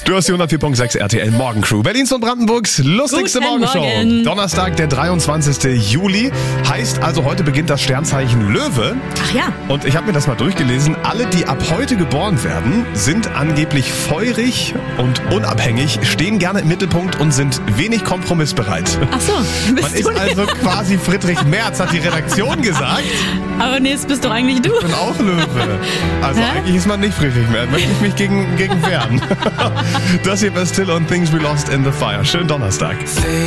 Du hast die 104.6 RTL Morgencrew. Berlins und Brandenburgs lustigste Guten Morgenshow. Morgen. Donnerstag, der 23. Juli. Heißt also, heute beginnt das Sternzeichen Löwe. Ach ja. Und ich habe mir das mal durchgelesen. Alle, die ab heute geboren werden, sind angeblich feurig und unabhängig, stehen gerne im Mittelpunkt und sind wenig kompromissbereit. Ach so, Man bist ist du denn? also quasi Friedrich Merz, hat die Redaktion gesagt. Aber nee, das bist doch eigentlich du. Ich bin auch Löwe. Also Hä? eigentlich ist man nicht Friedrich Merz. Möchte ich mich gegen wehren. Das hier war Still on Things We Lost in the Fire. Schönen Donnerstag.